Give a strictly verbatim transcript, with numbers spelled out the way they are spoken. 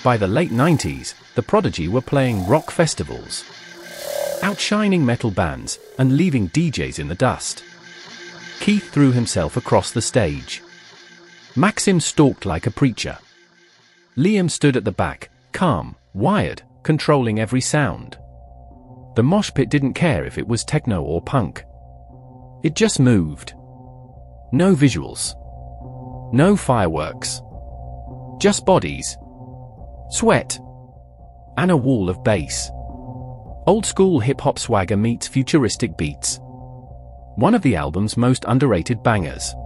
By the late nineties, the Prodigy were playing rock festivals, outshining metal bands, and leaving D Js in the dust. Keith threw himself across the stage. Maxim stalked like a preacher. Liam stood at the back, calm, wired, controlling every sound. The mosh pit didn't care if it was techno or punk. It just moved. No visuals. No fireworks. Just bodies, sweat, and a wall of bass. Old-school hip-hop swagger meets futuristic beats. One of the album's most underrated bangers.